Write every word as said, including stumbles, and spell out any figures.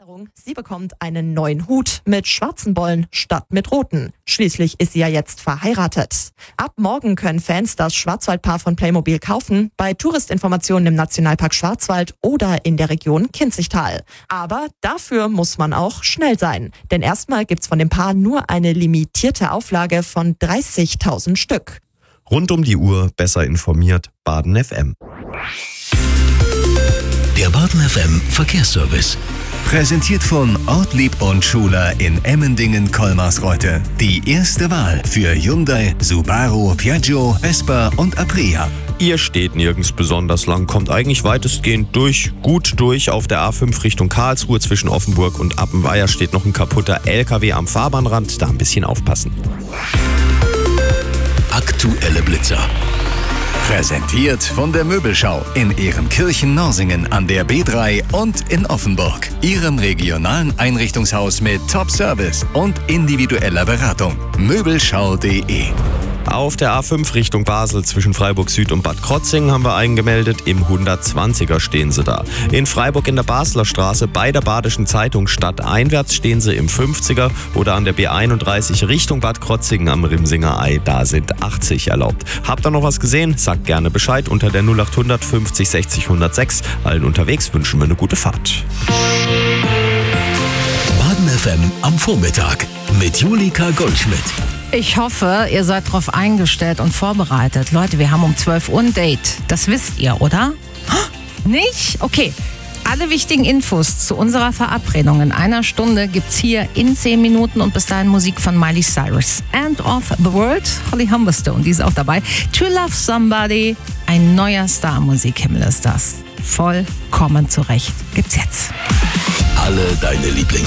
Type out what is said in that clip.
Sie bekommt einen neuen Hut mit schwarzen Bollen statt mit roten. Schließlich ist sie ja jetzt verheiratet. Ab morgen können Fans das Schwarzwaldpaar von Playmobil kaufen, bei Touristinformationen im Nationalpark Schwarzwald oder in der Region Kinzigtal. Aber dafür muss man auch schnell sein. Denn erstmal gibt's von dem Paar nur eine limitierte Auflage von dreißigtausend Stück. Rund um die Uhr besser informiert, Baden F M. Der Baden F M Verkehrsservice. Präsentiert von Ortlieb und Schuler in Emmendingen-Kolmarsreuth. Die erste Wahl für Hyundai, Subaru, Piaggio, Vespa und Aprilia. Ihr steht nirgends besonders lang, kommt eigentlich weitestgehend durch, gut durch. Auf der A fünf Richtung Karlsruhe zwischen Offenburg und Appenweier steht noch ein kaputter L K W am Fahrbahnrand, da ein bisschen aufpassen. Aktuelle Blitzer. Präsentiert von der Möbelschau in Ehrenkirchen-Norsingen an der B drei und in Offenburg. Ihrem regionalen Einrichtungshaus mit Top-Service und individueller Beratung. Möbelschau punkt de. Auf der A fünf Richtung Basel zwischen Freiburg Süd und Bad Krotzingen haben wir eingemeldet. Im hundertzwanziger stehen sie da. In Freiburg in der Basler Straße bei der Badischen Zeitung stadteinwärts stehen sie im fünfziger. Oder an der B einunddreißig Richtung Bad Krotzingen am Rimsinger Ei. Da sind achtzig erlaubt. Habt ihr noch was gesehen? Sagt gerne Bescheid unter der null acht hundert fünfzig sechzig hundertsechs. Allen unterwegs wünschen wir eine gute Fahrt. Baden F M am Vormittag mit Julika Goldschmidt. Ich hoffe, ihr seid darauf eingestellt und vorbereitet. Leute, wir haben um zwölf Uhr ein Date. Das wisst ihr, oder? Nicht? Okay. Alle wichtigen Infos zu unserer Verabredung in einer Stunde gibt's hier in zehn Minuten und bis dahin Musik von Miley Cyrus. End of the World, Holly Humberstone, die ist auch dabei. To Love Somebody, ein neuer Star-Musikhimmel ist das. Vollkommen zurecht. Gibt's jetzt. Alle deine Lieblings